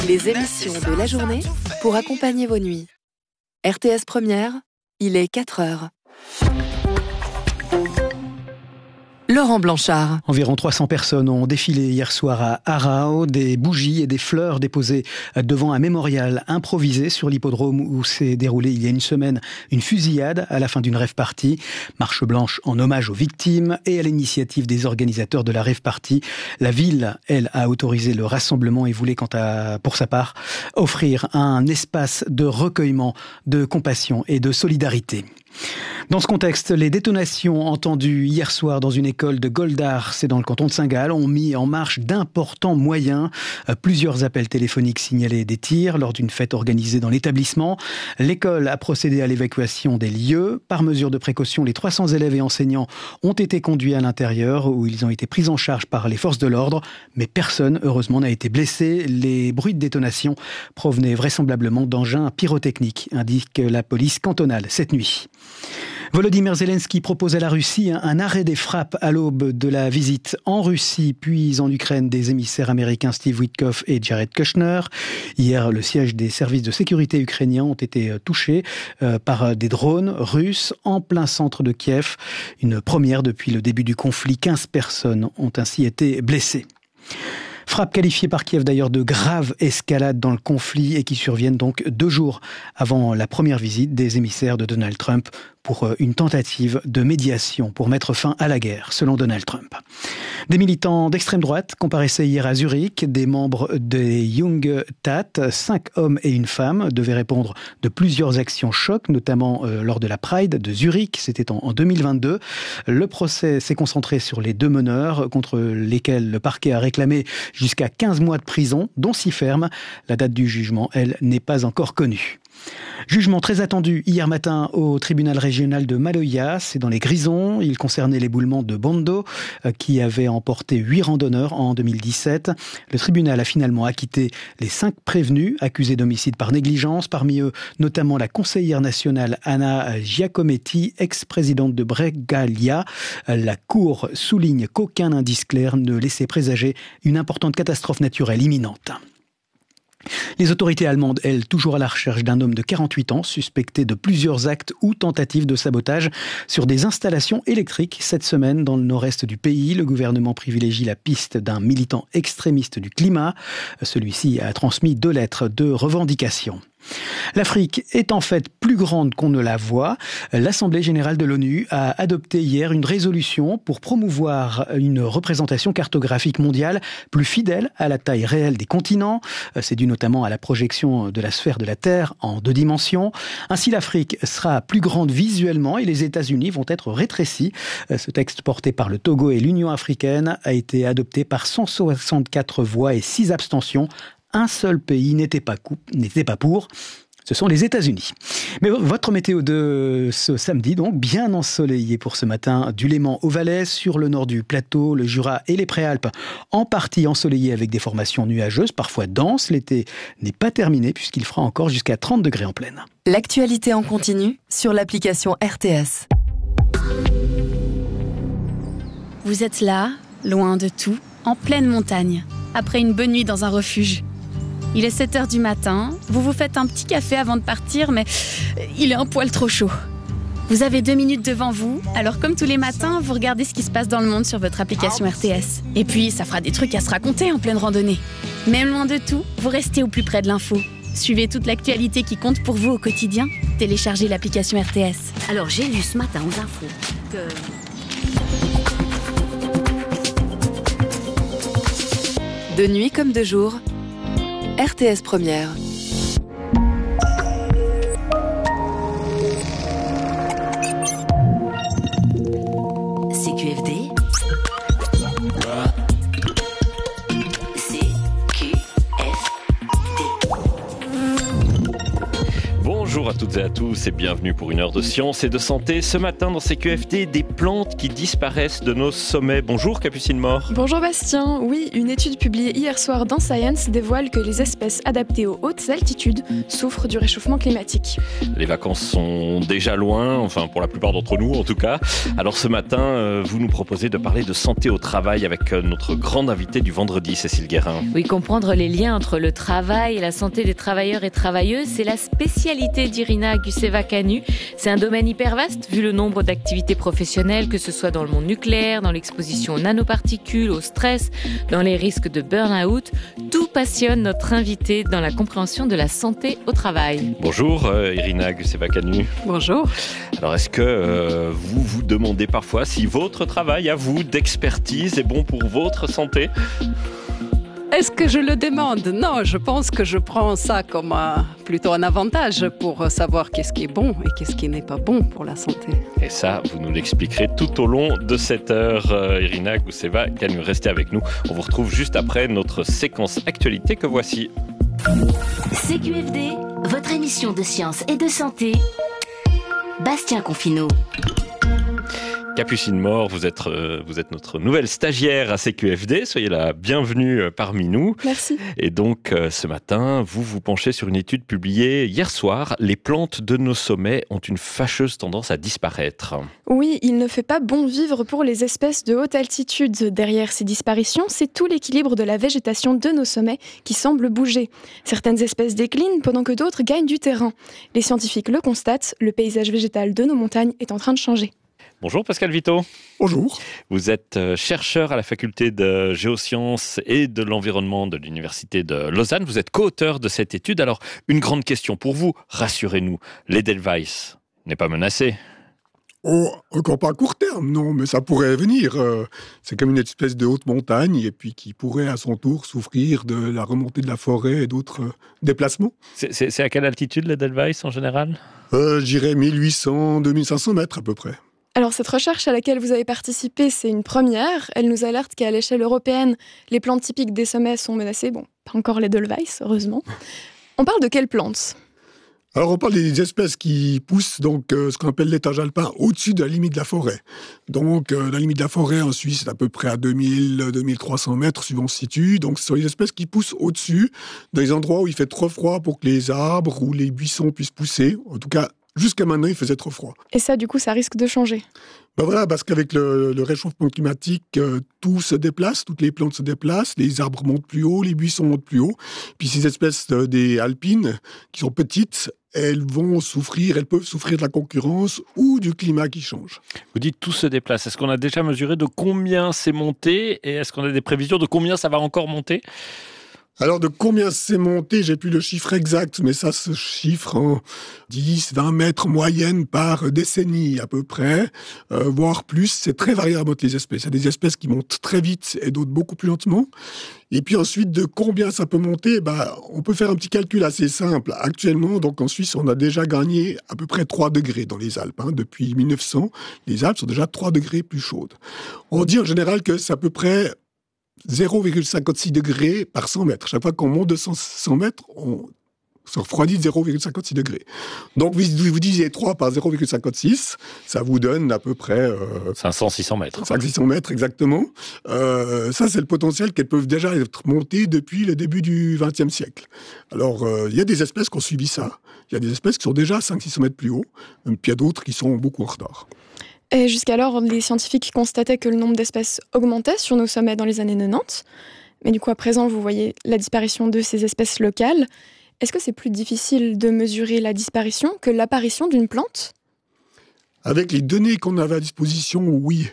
Les émissions de la journée pour accompagner vos nuits. RTS Première, il est 4h. Laurent Blanchard. Environ 300 personnes ont défilé hier soir à Arao, des bougies et des fleurs déposées devant un mémorial improvisé sur l'hippodrome où s'est déroulée il y a une semaine une fusillade à la fin d'une rave party. Marche blanche en hommage aux victimes et à l'initiative des organisateurs de la rave party. La ville, elle, a autorisé le rassemblement et voulait, pour sa part, offrir un espace de recueillement, de compassion et de solidarité. Dans ce contexte, les détonations entendues hier soir dans une école de Goldar, c'est dans le canton de Saint-Gall, ont mis en marche d'importants moyens. Plusieurs appels téléphoniques signalaient des tirs lors d'une fête organisée dans l'établissement. L'école a procédé à l'évacuation des lieux. Par mesure de précaution, les 300 élèves et enseignants ont été conduits à l'intérieur où ils ont été pris en charge par les forces de l'ordre. Mais personne, heureusement, n'a été blessé. Les bruits de détonation provenaient vraisemblablement d'engins pyrotechniques, indique la police cantonale cette nuit. Volodymyr Zelensky propose à la Russie un arrêt des frappes à l'aube de la visite en Russie puis en Ukraine des émissaires américains Steve Witkoff et Jared Kushner. Hier, le siège des services de sécurité ukrainiens ont été touchés par des drones russes en plein centre de Kiev. Une première depuis le début du conflit. 15 personnes ont ainsi été blessées. Frappe qualifiée par Kiev d'ailleurs de grave escalade dans le conflit et qui surviennent donc 2 jours avant la première visite des émissaires de Donald Trump pour une tentative de médiation pour mettre fin à la guerre, selon Donald Trump. Des militants d'extrême droite comparaissaient hier à Zurich. Des membres des Junge Tat, 5 hommes et une femme, devaient répondre de plusieurs actions chocs, notamment lors de la Pride de Zurich, c'était en 2022. Le procès s'est concentré sur les 2 meneurs, contre lesquels le parquet a réclamé jusqu'à 15 mois de prison, dont 6 fermes. La date du jugement, elle, n'est pas encore connue. Jugement très attendu hier matin au tribunal régional de Maloya, c'est dans les Grisons. Il concernait l'éboulement de Bondo qui avait emporté 8 randonneurs en 2017. Le tribunal a finalement acquitté les 5 prévenus accusés d'homicide par négligence, parmi eux notamment la conseillère nationale Anna Giacometti, ex-présidente de Bregalia. La Cour souligne qu'aucun indice clair ne laissait présager une importante catastrophe naturelle imminente. Les autorités allemandes, elles, toujours à la recherche d'un homme de 48 ans, suspecté de plusieurs actes ou tentatives de sabotage sur des installations électriques. Cette semaine, dans le nord-est du pays, le gouvernement privilégie la piste d'un militant extrémiste du climat. Celui-ci a transmis 2 lettres de revendication. L'Afrique est en fait plus grande qu'on ne la voit. L'Assemblée générale de l'ONU a adopté hier une résolution pour promouvoir une représentation cartographique mondiale plus fidèle à la taille réelle des continents. C'est dû notamment à la projection de la sphère de la Terre en 2 dimensions. Ainsi, l'Afrique sera plus grande visuellement et les États-Unis vont être rétrécis. Ce texte porté par le Togo et l'Union africaine a été adopté par 164 voix et 6 abstentions. Un seul pays n'était pas pour, ce sont les États-Unis. Mais votre météo de ce samedi, donc, bien ensoleillé pour ce matin, du Léman au Valais, sur le nord du plateau, le Jura et les Préalpes, en partie ensoleillé avec des formations nuageuses, parfois denses. L'été n'est pas terminé puisqu'il fera encore jusqu'à 30 degrés en pleine. L'actualité en continu sur l'application RTS. Vous êtes là, loin de tout, en pleine montagne, après une bonne nuit dans un refuge. Il est 7h du matin, vous vous faites un petit café avant de partir, mais il est un poil trop chaud. Vous avez 2 minutes devant vous, alors comme tous les matins, vous regardez ce qui se passe dans le monde sur votre application RTS. Et puis, ça fera des trucs à se raconter en pleine randonnée. Même loin de tout, vous restez au plus près de l'info. Suivez toute l'actualité qui compte pour vous au quotidien. Téléchargez l'application RTS. Alors, j'ai lu ce matin aux infos que... De nuit comme de jour, RTS Première. CQFD. CQFD. Bonjour à toutes et à tous et bienvenue pour une heure de science et de santé. Ce matin dans CQFD, des plantes qui disparaissent de nos sommets. Bonjour Capucine Mort. Bonjour Bastien. Oui, une étude publiée hier soir dans Science dévoile que les espèces adaptées aux hautes altitudes souffrent du réchauffement climatique. Les vacances sont déjà loin, enfin pour la plupart d'entre nous en tout cas. Alors ce matin, vous nous proposez de parler de santé au travail avec notre grande invitée du vendredi, Cécile Guérin. Oui, comprendre les liens entre le travail et la santé des travailleurs et travailleuses, c'est la spécialité d'Irina Guseva-Canu. C'est un domaine hyper vaste vu le nombre d'activités professionnelles, que ce soit dans le monde nucléaire, dans l'exposition aux nanoparticules, au stress, dans les risques de burn-out. Tout passionne notre invitée dans la compréhension de la santé au travail. Bonjour Irina Guseva-Canu. Bonjour. Alors est-ce que vous vous demandez parfois si votre travail à vous d'expertise est bon pour votre santé ? Est-ce que je le demande ? Non, je pense que je prends ça comme plutôt un avantage pour savoir qu'est-ce qui est bon et qu'est-ce qui n'est pas bon pour la santé. Et ça, vous nous l'expliquerez tout au long de cette heure. Irina Guseva-Canu, restez avec nous. On vous retrouve juste après notre séquence actualité que voici. CQFD, votre émission de science et de santé. Bastien Confineau. Capucine Mort, vous êtes notre nouvelle stagiaire à CQFD. Soyez la bienvenue parmi nous. Merci. Et donc, ce matin, vous vous penchez sur une étude publiée hier soir. Les plantes de nos sommets ont une fâcheuse tendance à disparaître. Oui, il ne fait pas bon vivre pour les espèces de haute altitude. Derrière ces disparitions, c'est tout l'équilibre de la végétation de nos sommets qui semble bouger. Certaines espèces déclinent pendant que d'autres gagnent du terrain. Les scientifiques le constatent, le paysage végétal de nos montagnes est en train de changer. Bonjour Pascal Vito. Bonjour. Vous êtes chercheur à la faculté de géosciences et de l'environnement de l'université de Lausanne. Vous êtes co-auteur de cette étude. Alors, une grande question pour vous, rassurez-nous, l'Edelweiss n'est pas menacé ? Oh, encore pas à court terme, non, mais ça pourrait venir. C'est comme une espèce de haute montagne et puis qui pourrait à son tour souffrir de la remontée de la forêt et d'autres déplacements. C'est à quelle altitude l'Edelweiss en général ? Je dirais 1800-2500 mètres à peu près. Alors cette recherche à laquelle vous avez participé, c'est une première. Elle nous alerte qu'à l'échelle européenne, les plantes typiques des sommets sont menacées. Bon, pas encore l'Edelweiss, heureusement. On parle de quelles plantes ? Alors on parle des espèces qui poussent donc ce qu'on appelle l'étage alpin au-dessus de la limite de la forêt. Donc la limite de la forêt en Suisse est à peu près à 2000-2300 mètres suivant se situe. Donc ce sont les espèces qui poussent au-dessus, dans les endroits où il fait trop froid pour que les arbres ou les buissons puissent pousser. En tout cas, jusqu'à maintenant, il faisait trop froid. Et ça, du coup, ça risque de changer. Ben voilà, parce qu'avec le réchauffement climatique, tout se déplace, toutes les plantes se déplacent, les arbres montent plus haut, les buissons montent plus haut. Puis ces espèces des alpines, qui sont petites, elles peuvent souffrir de la concurrence ou du climat qui change. Vous dites tout se déplace. Est-ce qu'on a déjà mesuré de combien c'est monté et est-ce qu'on a des prévisions de combien ça va encore monter ? Alors, de combien c'est monté, j'ai plus le chiffre exact, mais ça se chiffre en 10-20 mètres moyenne par décennie à peu près, voire plus. C'est très variable entre les espèces. Il y a des espèces qui montent très vite et d'autres beaucoup plus lentement. Et puis ensuite, de combien ça peut monter, on peut faire un petit calcul assez simple. Actuellement, donc en Suisse, on a déjà gagné à peu près 3 degrés dans les Alpes. Depuis 1900, les Alpes sont déjà 3 degrés plus chaudes. On dit en général que c'est à peu près 0,56 degrés par 100 mètres. Chaque fois qu'on monte de 100 mètres, on se refroidit de 0,56 degrés. Donc, vous disiez 3 par 0,56, ça vous donne à peu près... 500-600 mètres. 500-600 mètres, exactement. Ça, c'est le potentiel qu'elles peuvent déjà être montées depuis le début du XXe siècle. Alors, il y a des espèces qui ont suivi ça. Il y a des espèces qui sont déjà 500-600 mètres plus haut, puis il y a d'autres qui sont beaucoup en retard. Et jusqu'alors, les scientifiques constataient que le nombre d'espèces augmentait sur nos sommets dans les années 90. Mais du coup, à présent, vous voyez la disparition de ces espèces locales. Est-ce que c'est plus difficile de mesurer la disparition que l'apparition d'une plante ? Avec les données qu'on avait à disposition, oui.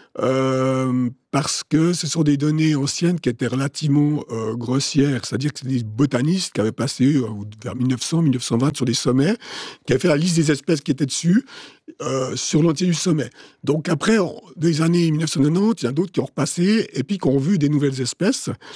Parce que ce sont des données anciennes qui étaient relativement grossières. C'est-à-dire que c'est des botanistes qui avaient passé vers 1900-1920 sur des sommets, qui avaient fait la liste des espèces qui étaient dessus sur l'entier du sommet. Donc après, dans les années 1990, il y en a d'autres qui ont repassé et puis qui ont vu des nouvelles espèces.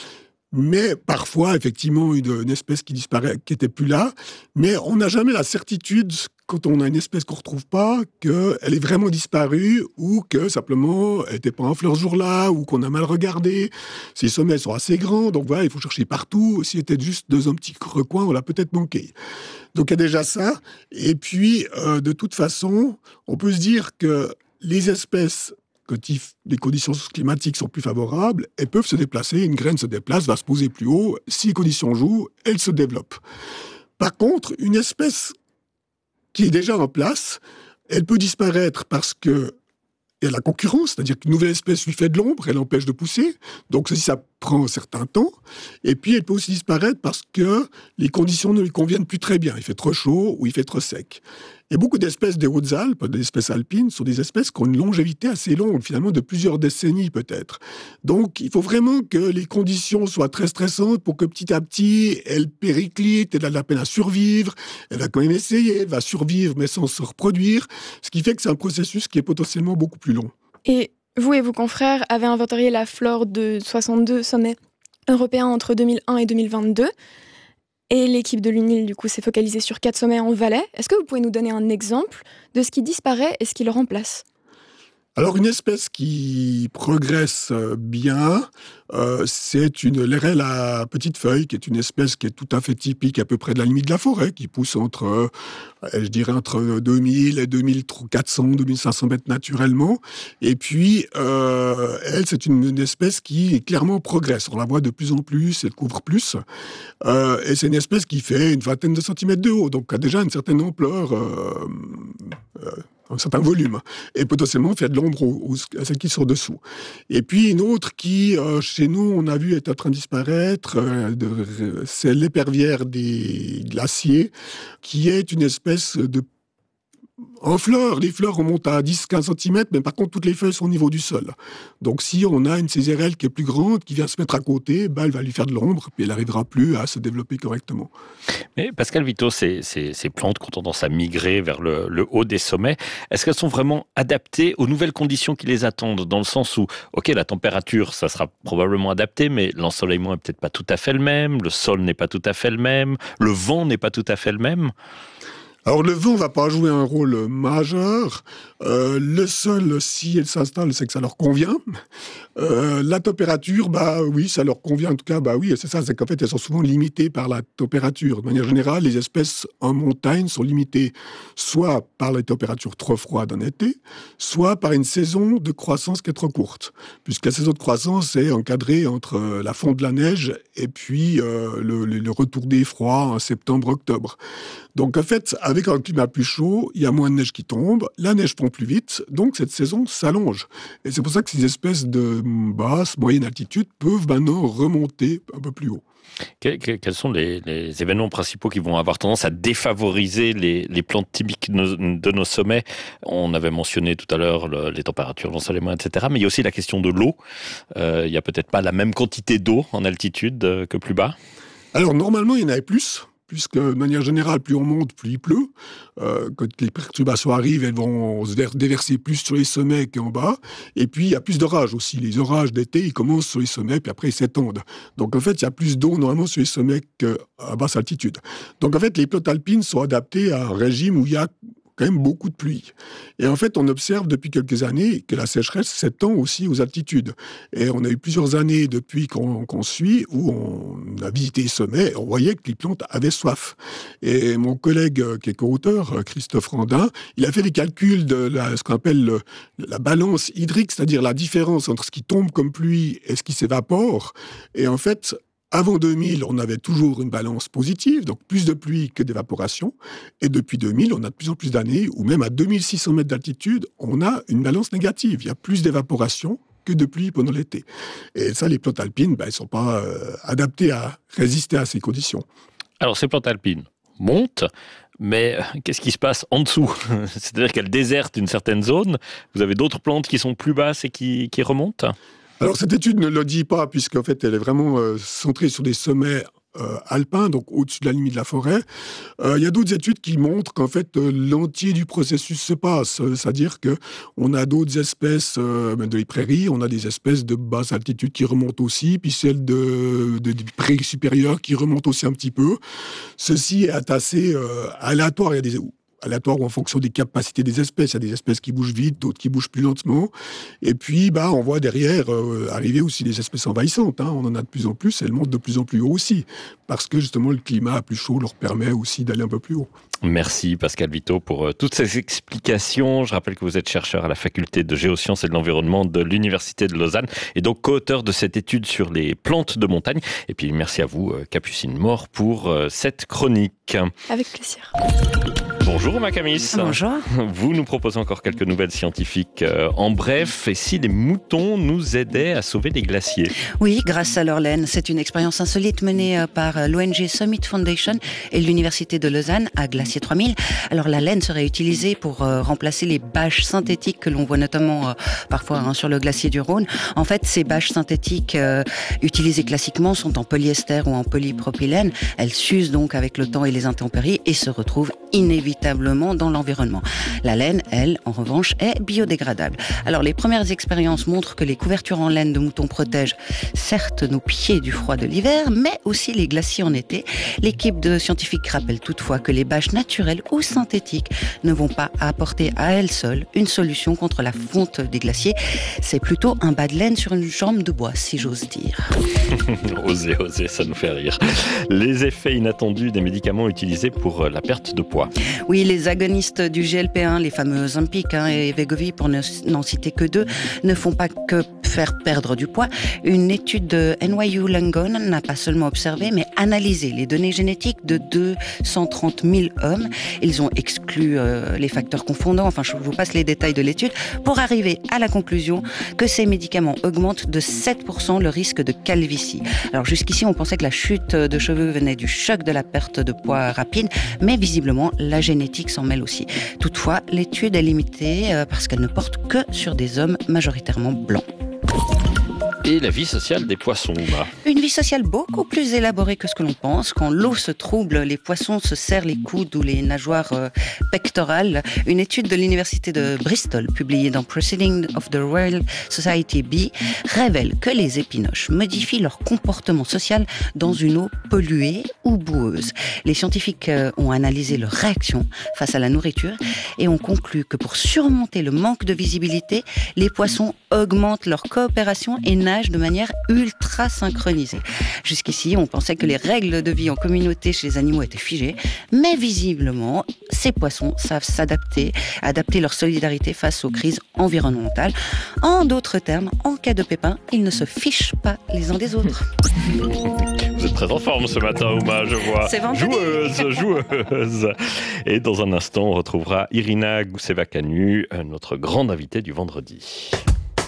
mais parfois, effectivement, une espèce qui disparaît, qui n'était plus là. Mais on n'a jamais la certitude, quand on a une espèce qu'on ne retrouve pas, qu'elle est vraiment disparue ou que simplement elle n'était pas en fleurs ce jour-là ou qu'on a mal regardé. Ces sommets sont assez grands, donc voilà, il faut chercher partout. Si c'était juste dans un petit recoin, on l'a peut-être manqué. Donc il y a déjà ça. Et puis, de toute façon, on peut se dire que les espèces, quand les conditions climatiques sont plus favorables, elles peuvent se déplacer. Une graine se déplace, va se poser plus haut. Si les conditions jouent, elle se développe. Par contre, une espèce qui est déjà en place, elle peut disparaître parce que il y a la concurrence, c'est-à-dire qu'une nouvelle espèce lui fait de l'ombre, elle empêche de pousser, donc ça prend un certain temps. Et puis elle peut aussi disparaître parce que les conditions ne lui conviennent plus très bien. Il fait trop chaud ou il fait trop sec. Et beaucoup d'espèces des Hautes-Alpes, des espèces alpines, sont des espèces qui ont une longévité assez longue, finalement de plusieurs décennies peut-être. Donc il faut vraiment que les conditions soient très stressantes pour que petit à petit, elle périclite, elle a de la peine à survivre, elle va quand même essayer, elle va survivre mais sans se reproduire, ce qui fait que c'est un processus qui est potentiellement beaucoup plus long. Et vous et vos confrères avez inventorié la flore de 62 sommets européens entre 2001 et 2022. Et l'équipe de l'UNIL, du coup, s'est focalisée sur 4 sommets en Valais. Est-ce que vous pouvez nous donner un exemple de ce qui disparaît et ce qui le remplace ? Alors, une espèce qui progresse bien, c'est une lérelle à petites feuilles, qui est une espèce qui est tout à fait typique à peu près de la limite de la forêt, qui pousse entre 2000 et 2400, 2500 mètres naturellement. Et puis, elle, c'est une espèce qui clairement progresse. On la voit de plus en plus, elle couvre plus. Et c'est une espèce qui fait une vingtaine de centimètres de haut, donc a déjà une certaine ampleur, un certain volume, et potentiellement fait de l'ombre à celles qui sont dessous. Et puis une autre qui, chez nous, on a vu est en train de disparaître, c'est l'épervière des glaciers, qui est une espèce de... En fleurs, les fleurs remontent à 10-15 cm, mais par contre, toutes les feuilles sont au niveau du sol. Donc, si on a une césarelle qui est plus grande, qui vient se mettre à côté, elle va lui faire de l'ombre, puis elle n'arrivera plus à se développer correctement. Mais Pascal Vito, ces plantes qui ont tendance à migrer vers le haut des sommets, est-ce qu'elles sont vraiment adaptées aux nouvelles conditions qui les attendent ? Dans le sens où, ok, la température, ça sera probablement adapté, mais l'ensoleillement n'est peut-être pas tout à fait le même, le sol n'est pas tout à fait le même, le vent n'est pas tout à fait le même. Alors le vent ne va pas jouer un rôle majeur. Le sol, si elle s'installe, c'est que ça leur convient. La température, oui, ça leur convient. En tout cas, oui, c'est ça. C'est qu'en fait, elles sont souvent limitées par la température. De manière générale, les espèces en montagne sont limitées soit par les températures trop froides en été, soit par une saison de croissance qui est trop courte. Puisque la saison de croissance est encadrée entre la fonte de la neige et puis le retour des froids en septembre-octobre. Donc en fait, avec un climat plus chaud, il y a moins de neige qui tombe, la neige fond plus vite, donc cette saison s'allonge. Et c'est pour ça que ces espèces de basse, moyenne altitude peuvent maintenant remonter un peu plus haut. Quels sont les événements principaux qui vont avoir tendance à défavoriser les plantes typiques de nos sommets ? On avait mentionné tout à l'heure les températures, l'ensoleillement, etc. Mais il y a aussi la question de l'eau. Il n'y a peut-être pas la même quantité d'eau en altitude que plus bas. Alors normalement, il y en avait plus. Puisque, de manière générale, plus on monte, plus il pleut. Quand les perturbations arrivent, elles vont se déverser plus sur les sommets qu'en bas. Et puis, il y a plus d'orages aussi. Les orages d'été, ils commencent sur les sommets, puis après, ils s'étendent. Donc, en fait, il y a plus d'eau, normalement, sur les sommets qu'à basse altitude. Donc, en fait, les plantes alpines sont adaptées à un régime où il y a quand même beaucoup de pluie. Et en fait, on observe depuis quelques années que la sécheresse s'étend aussi aux altitudes. Et on a eu plusieurs années depuis qu'on suit où on a visité les sommets, on voyait que les plantes avaient soif. Et mon collègue qui est co-auteur, Christophe Randin, il a fait des calculs de ce qu'on appelle la balance hydrique, c'est-à-dire la différence entre ce qui tombe comme pluie et ce qui s'évapore. Et en fait, avant 2000, on avait toujours une balance positive, donc plus de pluie que d'évaporation. Et depuis 2000, on a de plus en plus d'années où même à 2600 mètres d'altitude, on a une balance négative. Il y a plus d'évaporation que de pluie pendant l'été. Et ça, les plantes alpines, elles ne sont pas adaptées à résister à ces conditions. Alors, ces plantes alpines montent, mais qu'est-ce qui se passe en dessous ? C'est-à-dire qu'elles désertent une certaine zone. Vous avez d'autres plantes qui sont plus basses et qui remontent ? Alors, cette étude ne le dit pas, puisqu'en fait, elle est vraiment centrée sur des sommets alpin, donc au-dessus de la limite de la forêt. Il y a d'autres études qui montrent qu'en fait, l'entier du processus se passe. C'est-à-dire qu'on a d'autres espèces de prairies, on a des espèces de basse altitude qui remontent aussi, puis celles des prairies supérieures qui remontent aussi un petit peu. Ceci est assez aléatoire. Il y a des aléatoire ou en fonction des capacités des espèces. Il y a des espèces qui bougent vite, d'autres qui bougent plus lentement. Et puis, on voit derrière arriver aussi des espèces envahissantes. On en a de plus en plus, elles montent de plus en plus haut aussi. Parce que justement, le climat plus chaud leur permet aussi d'aller un peu plus haut. Merci Pascal Vito pour toutes ces explications. Je rappelle que vous êtes chercheur à la faculté de géosciences et de l'environnement de l'Université de Lausanne et donc co-auteur de cette étude sur les plantes de montagne. Et puis merci à vous, Capucine Mort, pour cette chronique. Avec plaisir. Bonjour Macamis. Bonjour. Vous nous proposez encore quelques nouvelles scientifiques en bref. Et si les moutons nous aidaient à sauver les glaciers? Oui, grâce à leur laine. C'est une expérience insolite menée par l'ONG Summit Foundation et l'Université de Lausanne à Glacier 3000. Alors la laine serait utilisée pour remplacer les bâches synthétiques que l'on voit notamment parfois sur le glacier du Rhône. En fait, ces bâches synthétiques utilisées classiquement sont en polyester ou en polypropylène. Elles s'usent donc avec le temps et les intempéries et se retrouvent inévitablement dans l'environnement. La laine, elle, en revanche, est biodégradable. Alors, les premières expériences montrent que les couvertures en laine de mouton protègent certes nos pieds du froid de l'hiver, mais aussi les glaciers en été. L'équipe de scientifiques rappelle toutefois que les bâches naturelles ou synthétiques ne vont pas apporter à elles seules une solution contre la fonte des glaciers. C'est plutôt un bas de laine sur une jambe de bois, si j'ose dire. Osez, ça nous fait rire. Les effets inattendus des médicaments utilisés pour la perte de poids. Oui, les agonistes du GLP-1, les fameux Ozempic et Wegovy, pour n'en citer que deux, ne font pas que faire perdre du poids. Une étude de NYU Langone n'a pas seulement observé, mais analysé les données génétiques de 230 000 hommes. Ils ont exclu les facteurs confondants, enfin je vous passe les détails de l'étude, pour arriver à la conclusion que ces médicaments augmentent de 7% le risque de calvitie. Alors jusqu'ici, on pensait que la chute de cheveux venait du choc de la perte de poids rapide, mais visiblement, la génétique s'en mêle aussi. Toutefois, l'étude est limitée parce qu'elle ne porte que sur des hommes majoritairement blancs. Et la vie sociale des poissons, Uma. Une vie sociale beaucoup plus élaborée que ce que l'on pense. Quand l'eau se trouble, les poissons se serrent les coudes ou les nageoires pectorales. Une étude de l'université de Bristol, publiée dans Proceedings of the Royal Society B, révèle que les épinoches modifient leur comportement social dans une eau polluée ou boueuse. Les scientifiques ont analysé leurs réactions face à la nourriture et ont conclu que pour surmonter le manque de visibilité, les poissons augmentent leur coopération et nagent de manière ultra synchronisée. Jusqu'ici, on pensait que les règles de vie en communauté chez les animaux étaient figées, mais visiblement, ces poissons savent s'adapter, adapter leur solidarité face aux crises environnementales. En d'autres termes, en cas de pépin, ils ne se fichent pas les uns des autres. Vous êtes très en forme ce matin, Uma, je vois. C'est vendredi. Joueuse. Et dans un instant, on retrouvera Irina Gousseva-Canu, notre grande invitée du vendredi.